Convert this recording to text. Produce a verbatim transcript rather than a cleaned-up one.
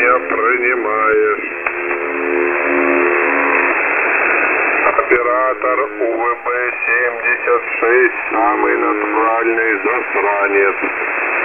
не принимаешь. Оператор У В Б семьдесят шесть, самый натуральный засранец.